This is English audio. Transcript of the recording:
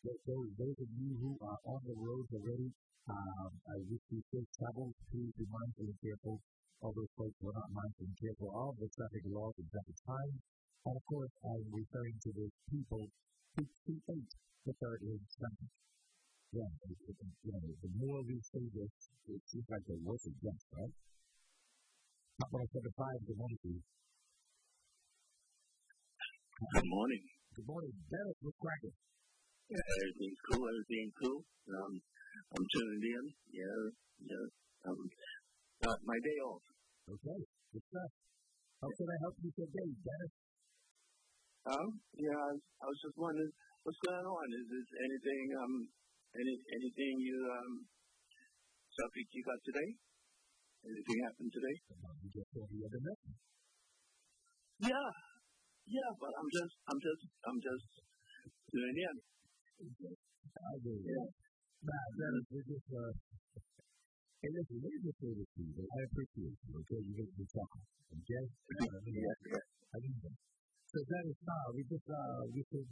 those of you who are on the roads already, I wish you safe travel. Please be mindful and careful. All those folks who are not mindful and careful of the traffic laws and traffic signs. And of course, I'm referring to the people who create the third lane traffic. Yeah, the more we say this, it seems like the worse it gets, right? Top 175, good morning to you. Good morning. Good morning. Dennis, what's cracking? Yeah, everything's cool. I'm tuning in. Yeah. My day off. Okay, good stuff. How can I help you today, Dennis? Yeah, I was just wondering what's going on. Is there anything you subject you got today? Anything happened today? You just told me the other night. Yeah, but I'm just tuning in. I do. Yeah. Nah, Dennis, we're just hey, listen, let me just say this to you. I appreciate you, okay? You get me talking, okay? Yeah. I need that. So Dennis, we